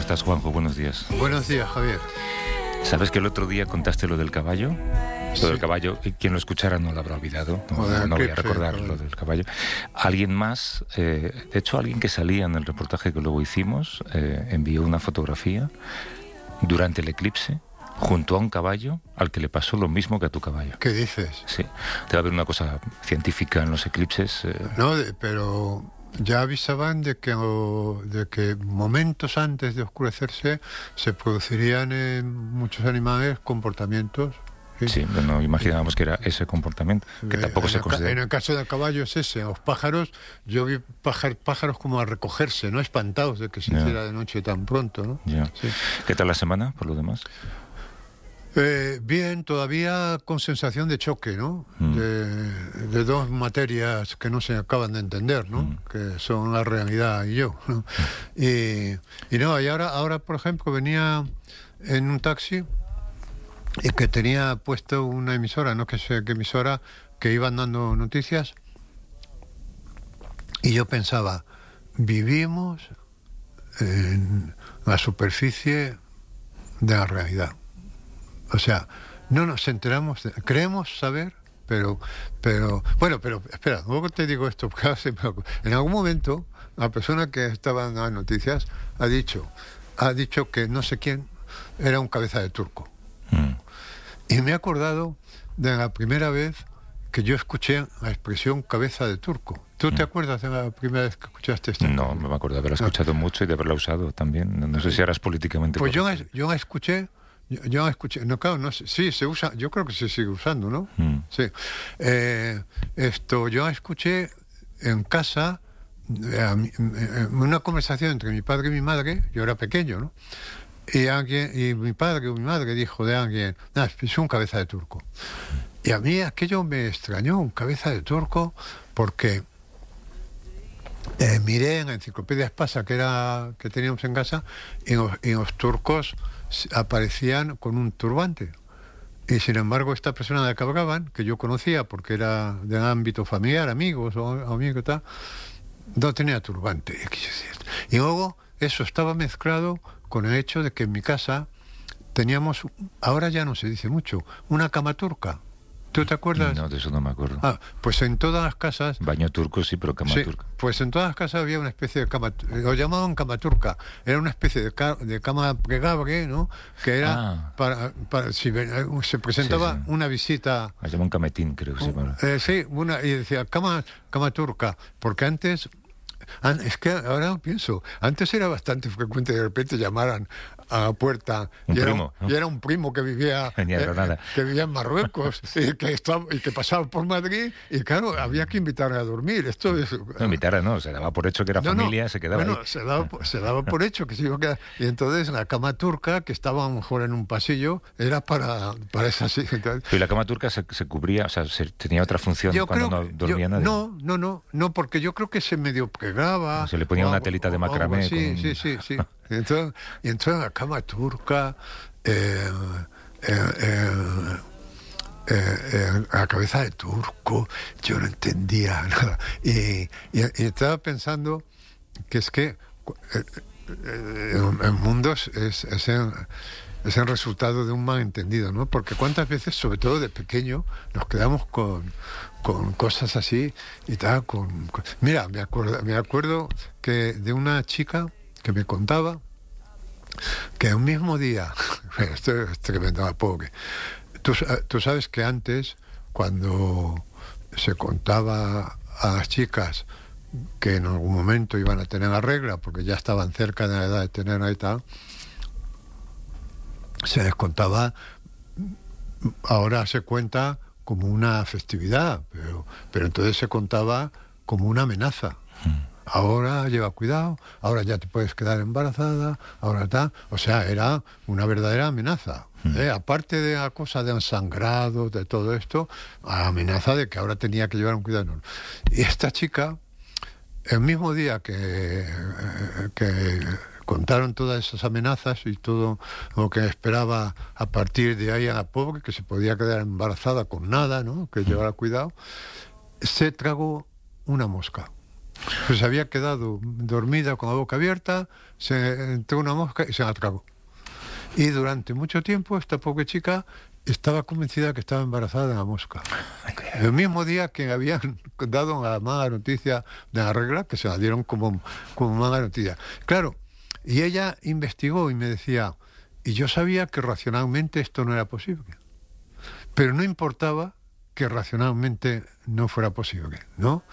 estás, Juanjo? Buenos días. Buenos días, Javier. ¿Sabes que el otro día contaste lo del caballo? Sí. Lo del caballo, quien lo escuchara no lo habrá olvidado. No voy a recordar lo del caballo. Alguien más, de hecho, alguien que salía en el reportaje que luego hicimos, envió una fotografía durante el eclipse junto a un caballo al que le pasó lo mismo que a tu caballo. ¿Qué dices? Sí, debe haber una cosa científica en los eclipses. No, pero ya avisaban de que momentos antes de oscurecerse se producirían en muchos animales comportamientos. Sí, no imaginábamos que era ese comportamiento, que tampoco se considera. En el caso del caballo es ese. Los pájaros, yo vi pájaros como a recogerse, ¿no? Espantados de que se hiciera de noche tan pronto, ¿no? Sí. ¿Qué tal la semana, por lo demás? Bien, todavía con sensación de choque, ¿no? De dos materias que no se acaban de entender, ¿no? Que son la realidad y yo, ¿no? Y ahora, por ejemplo, venía en un taxi y que tenía puesto una emisora, no que sé qué emisora, que iban dando noticias, y yo pensaba, vivimos en la superficie de la realidad. O sea, no nos enteramos, creemos saber, pero espera, luego te digo esto, porque en algún momento la persona que estaba en las noticias ha dicho que no sé quién era un cabeza de turco. Y me he acordado de la primera vez que yo escuché la expresión cabeza de turco. ¿Tú te acuerdas de la primera vez que escuchaste esto? No, me acuerdo de haberla escuchado mucho y de haberla usado también. No sé si eras políticamente pues correcto. yo la escuché. Yo la escuché, no, claro, no sé, sí, se usa, yo creo que se sigue usando, ¿no? Sí. Yo la escuché en casa, una conversación entre mi padre y mi madre, yo era pequeño, ¿no? Y mi padre o mi madre dijo de alguien, es un cabeza de turco. Y a mí aquello me extrañó, un cabeza de turco, porque miré en la enciclopedia Espasa que teníamos en casa, y los turcos aparecían con un turbante. Y sin embargo, esta persona de la que hablaban, que yo conocía porque era del ámbito familiar, amigos o amigos, tal, no tenía turbante. Y luego eso estaba mezclado con el hecho de que en mi casa teníamos, ahora ya no se dice mucho, una cama turca. ¿Tú te acuerdas? No, de eso no me acuerdo. Pues en todas las casas... Baño turco sí, pero cama turca. Pues en todas las casas había una especie de cama, lo llamaban cama turca, era una especie de cama plegable, ¿no? Que era para si se presentaba una visita... La llaman cametín, creo que se llama. Sí, y decía cama turca, porque antes... Es que ahora pienso, antes era bastante frecuente de repente llamaran a la puerta y era un primo que vivía en Marruecos y que pasaba por Madrid y claro, había que invitarle a dormir. Esto es, no invitarle, no, se daba por hecho que era familia, se quedaba ahí. Se daba por hecho que se iba a quedar. Y entonces la cama turca, que estaba a lo mejor en un pasillo, era para esas... ¿Y la cama turca se cubría, o sea, tenía otra función cuando no dormía nadie? No, porque yo creo que se medio plegaba. Se le ponía una telita de macramé. Sí. Y entonces la cama turca, la cabeza de turco, yo no entendía nada. Y estaba pensando que es que el mundo es el resultado de un malentendido, ¿no? Porque cuántas veces, sobre todo de pequeño, nos quedamos con cosas así y tal. Mira, me acuerdo que de una chica que me contaba que un mismo día, esto es tremendo, pobre. Tú sabes que antes, cuando se contaba a las chicas que en algún momento iban a tener la regla, porque ya estaban cerca de la edad de tenerla y tal, se les contaba, ahora se cuenta como una festividad, pero entonces se contaba como una amenaza. Ahora lleva cuidado, ahora ya te puedes quedar embarazada, ahora está, o sea, era una verdadera amenaza. Aparte de la cosa del sangrado, de todo esto, la amenaza de que ahora tenía que llevar un cuidado. Y esta chica, el mismo día que contaron todas esas amenazas y todo lo que esperaba a partir de ahí a la pobre, que se podía quedar embarazada con nada, ¿no? Que llevara cuidado, se tragó una mosca. Pues se había quedado dormida con la boca abierta, se entró una mosca y se la tragó. Y durante mucho tiempo esta pobre chica estaba convencida que estaba embarazada de la mosca. El mismo día que habían dado la mala noticia de la regla, que se la dieron como mala noticia. Claro, y ella investigó y me decía, y yo sabía que racionalmente esto no era posible. Pero no importaba que racionalmente no fuera posible, ¿no?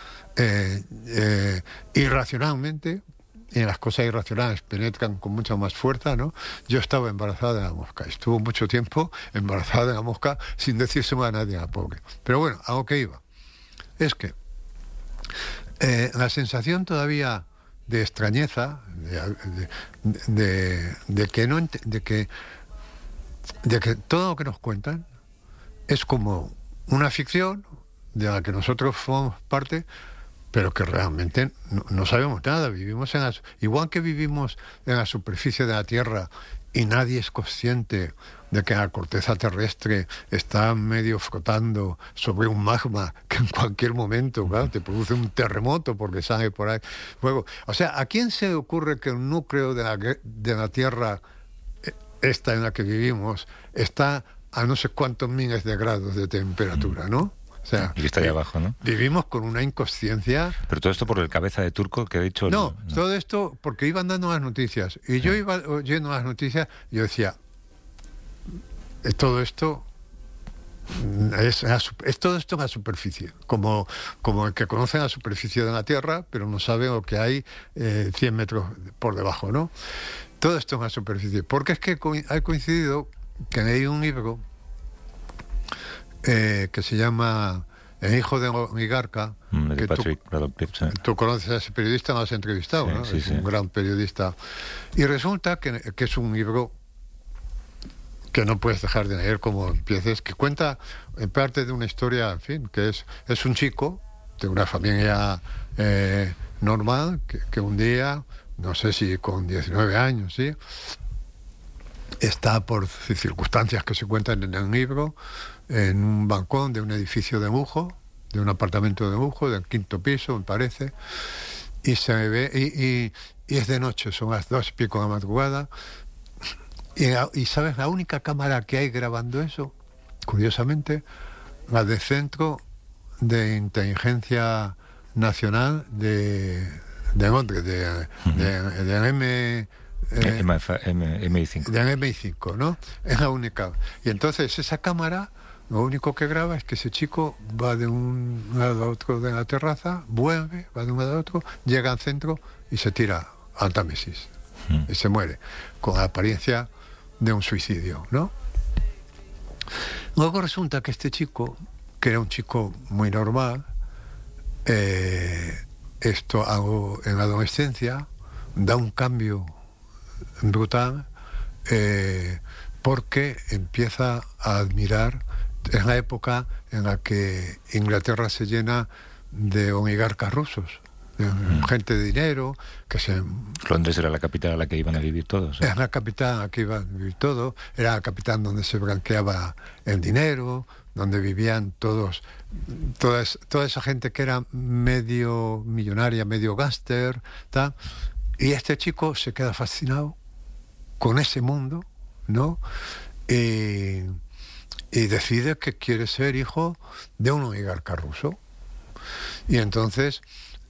Irracionalmente, y las cosas irracionales penetran con mucha más fuerza, ¿no? Yo estaba embarazada de la mosca. Estuvo mucho tiempo embarazada de la mosca sin decírselo a nadie, a la pobre. Pero bueno, a lo que iba. Es que la sensación todavía de extrañeza, de que todo lo que nos cuentan es como una ficción de la que nosotros formamos parte, pero que realmente no sabemos nada. Vivimos igual que vivimos en la superficie de la Tierra y nadie es consciente de que la corteza terrestre está medio flotando sobre un magma que en cualquier momento, claro, te produce un terremoto porque sale por ahí fuego. O sea, ¿a quién se le ocurre que el núcleo de la Tierra, esta en la que vivimos, está a no sé cuántos miles de grados de temperatura, ¿no? O sea, y que está ahí abajo, ¿no? Vivimos con una inconsciencia. Pero todo esto por el cabeza de turco que ha dicho... No, todo esto porque iban dando las noticias. Y yo iba oyendo las noticias y yo decía, todo esto es todo esto en la superficie. Como el que conoce la superficie de la Tierra, pero no sabe lo que hay 100 metros por debajo, ¿no? Todo esto en la superficie. Porque es que ha coincidido que leí un libro que se llama El hijo de oligarca, de Patrick tú conoces a ese periodista, lo has entrevistado, sí, ¿no? Sí, es un gran periodista. Y resulta que es un libro que no puedes dejar de leer como empieces, que cuenta en parte de una historia, en fin, que es un chico de una familia normal, que un día, no sé si con 19 años, ¿sí?, está por circunstancias que se cuentan en el libro, en un balcón de un edificio de lujo, de un apartamento de lujo, del 5º piso, me parece, y se ve, y es de noche, son las 2:00 de la madrugada, y ¿sabes? La única cámara que hay grabando eso, curiosamente, la del Centro de Inteligencia Nacional de Londres, de MI5. De MI5, ¿no? Es la única. Y entonces esa cámara, lo único que graba es que ese chico va de un lado a otro de la terraza, vuelve, va de un lado a otro, llega al centro y se tira al Támesis. Y se muere, con la apariencia de un suicidio, ¿no? Luego resulta que este chico, que era un chico muy normal, en la adolescencia da un cambio brutal, porque empieza a admirar, es la época en la que Inglaterra se llena de oligarcas rusos, de gente de dinero, Londres era la capital a la que iban a vivir todos. Es la capital a la que iban a vivir todos, era la capital donde se blanqueaba el dinero, donde vivían toda esa gente que era medio millonaria, medio gángster, tal. Y este chico se queda fascinado con ese mundo, ¿no? Y decide que quiere ser hijo de un oligarca ruso. Y entonces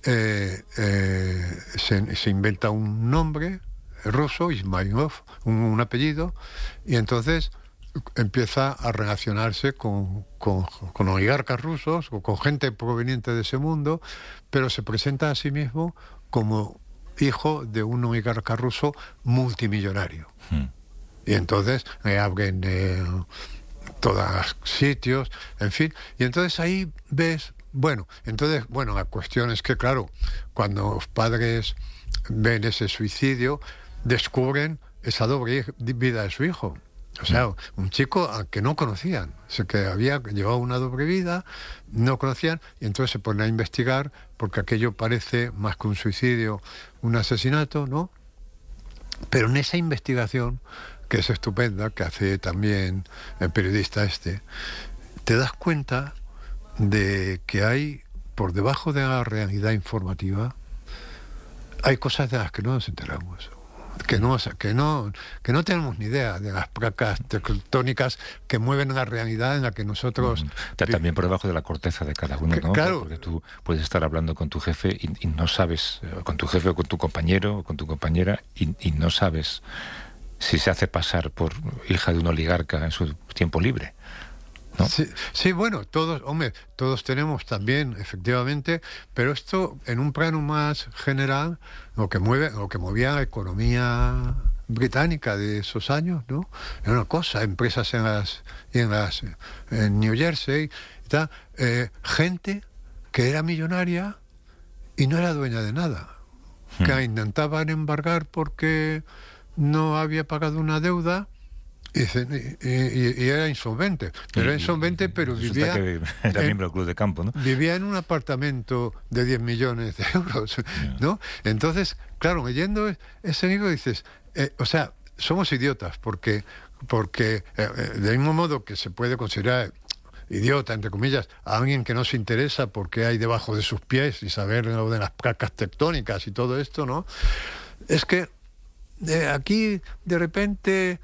se inventa un nombre ruso, Ismailov, un apellido, y entonces empieza a relacionarse con oligarcas rusos o con gente proveniente de ese mundo, pero se presenta a sí mismo como hijo de un oligarca ruso multimillonario. Y entonces le abren todos los sitios, en fin. Y entonces ahí ves, la cuestión es que, claro, cuando los padres ven ese suicidio, descubren esa doble vida de su hijo. O sea, un chico al que no conocían, que había llevado una doble vida, no conocían, y entonces se ponen a investigar, porque aquello parece más que un suicidio, un asesinato, ¿no? Pero en esa investigación, que es estupenda, que hace también el periodista te das cuenta de que hay, por debajo de la realidad informativa, hay cosas de las que no nos enteramos. Que no tenemos ni idea de las placas tectónicas que mueven la realidad en la que nosotros... También por debajo de la corteza de cada uno, ¿no? Claro. Porque tú puedes estar hablando con tu jefe y no sabes, con tu jefe o con tu compañero o con tu compañera, y no sabes si se hace pasar por hija de un oligarca en su tiempo libre, ¿no? Sí, bueno, todos tenemos también, efectivamente, pero esto en un plano más general, lo que movía la economía británica de esos años, ¿no? Era una cosa, empresas en New Jersey, y tal, gente que era millonaria y no era dueña de nada, que intentaban embargar porque no había pagado una deuda. Y era insolvente, pero vivía... Que era miembro del club de campo, ¿no? Vivía en un apartamento de 10 millones de euros, ¿no? Entonces, claro, leyendo ese libro dices, o sea, somos idiotas, porque del mismo modo que se puede considerar idiota, entre comillas, a alguien que no se interesa porque hay debajo de sus pies y saber lo de las placas tectónicas y todo esto, ¿no? Es que aquí de repente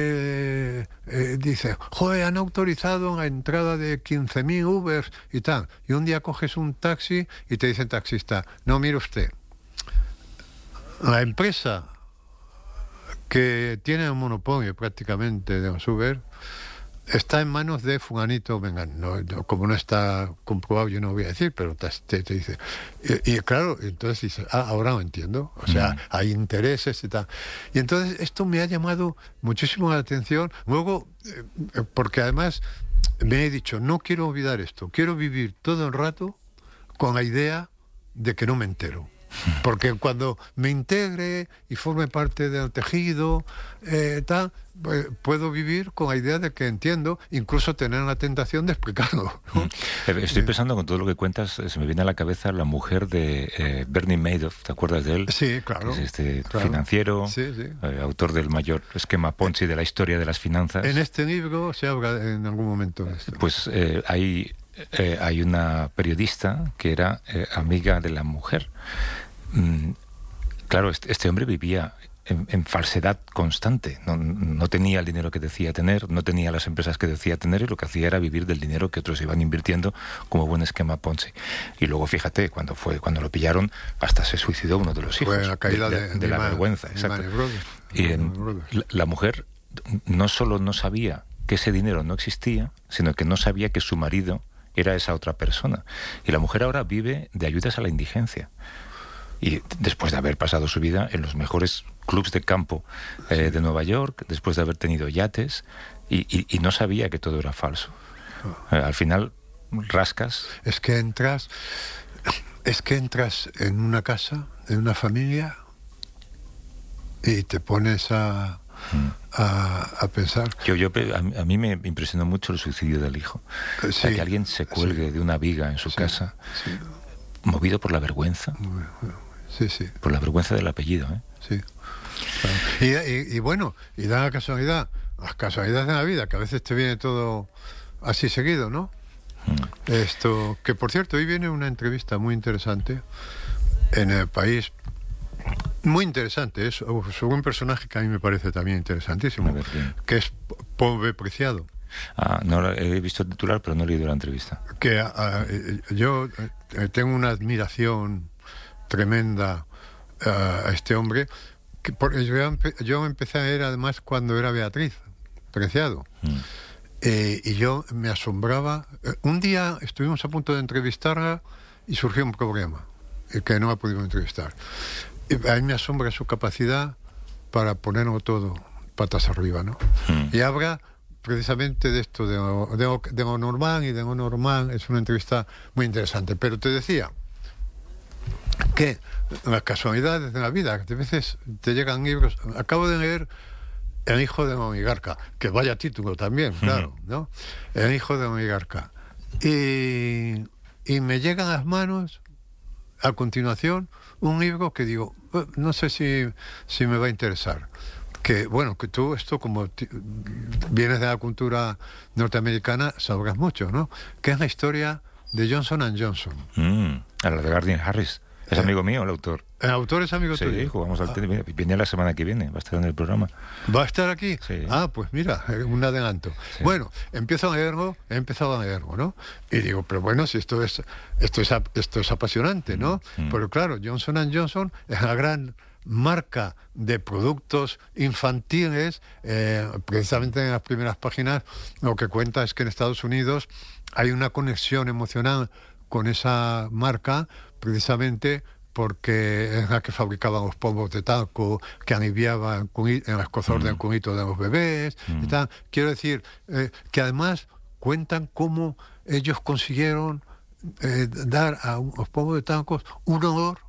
dice, joder, han autorizado la entrada de 15.000 Ubers y tal, y un día coges un taxi y te dice el taxista, no, mire usted, la empresa que tiene el monopolio prácticamente de los Uber está en manos de fulanito, venga, como no está comprobado, yo no voy a decir, pero te dice. Y claro, entonces dices, ahora lo entiendo. O sea, hay intereses y tal. Y entonces esto me ha llamado muchísimo la atención. Luego, porque además me he dicho, no quiero olvidar esto, quiero vivir todo el rato con la idea de que no me entero. Porque cuando me integre y forme parte del tejido, puedo vivir con la idea de que entiendo, incluso tener la tentación de explicarlo, ¿no? Estoy pensando, con todo lo que cuentas, se me viene a la cabeza la mujer de Bernie Madoff, ¿te acuerdas de él? Sí, claro. Que es financiero, autor del mayor esquema Ponzi de la historia de las finanzas. En este libro se habla en algún momento de esto. Pues hay una periodista que era amiga de la mujer. Claro, este hombre vivía en falsedad constante. No tenía el dinero que decía tener, no tenía las empresas que decía tener, y lo que hacía era vivir del dinero que otros iban invirtiendo como buen esquema Ponzi. Y luego, fíjate, cuando lo pillaron, hasta se suicidó uno de los hijos. Fue la caída de la vergüenza. Exacto. Y la mujer no solo no sabía que ese dinero no existía, sino que no sabía que su marido era esa otra persona. Y la mujer ahora vive de ayudas a la indigencia. Y después de haber pasado su vida en los mejores clubs de campo de Nueva York, después de haber tenido yates, y no sabía que todo era falso. Al final rascas. Es que entras en una casa, en una familia, y te pones a pensar. A mí me impresionó mucho el suicidio del hijo. O sea, que alguien se cuelgue de una viga en su casa, movido por la vergüenza. Sí. Por la vergüenza del apellido, ¿eh? Sí. Claro. Y bueno, y da la casualidad, las casualidades de la vida, que a veces te viene todo así seguido, ¿no? Esto, que por cierto, hoy viene una entrevista muy interesante en El País. Muy interesante, es sobre un personaje que a mí me parece también interesantísimo, que es Paul B. Preciado. No he visto el titular, pero no he leído la entrevista. Que yo tengo una admiración tremenda a este hombre, porque yo empecé a ver además cuando era Beatriz Preciado. Y yo me asombraba. Un día estuvimos a punto de entrevistarla y surgió un problema que no la pudimos entrevistar. A mí me asombra su capacidad para ponerlo todo patas arriba, ¿no? Y habla precisamente de esto, de lo normal y de lo normal. Es una entrevista muy interesante. Pero te decía que las casualidades de la vida, que a veces te llegan libros. Acabo de leer El hijo de un oligarca, que vaya título también, claro, ¿no? El hijo de un oligarca. Y me llegan a las manos, a continuación, un libro que digo, no sé si me va a interesar. Que, bueno, que tú esto, como vienes de la cultura norteamericana, sabrás mucho, ¿no? Que es la historia de Johnson & Johnson. A la de Guardian Harris. Es amigo mío, el autor. ¿El autor es amigo tuyo? Sí, jugamos al tenis. Viene la semana que viene, va a estar en el programa. ¿Va a estar aquí? Sí. Pues mira, un adelanto. Sí. Bueno, he empezado a leerlo, ¿no? Y digo, pero bueno, si esto es apasionante, ¿no? Pero claro, Johnson & Johnson es la gran marca de productos infantiles. Precisamente en las primeras páginas lo que cuenta es que en Estados Unidos hay una conexión emocional con esa marca, precisamente porque es la que fabricaban los polvos de talco que aliviaban el escozor del culito de los bebés. Y tal. Quiero decir que además cuentan cómo ellos consiguieron dar a los polvos de talco un olor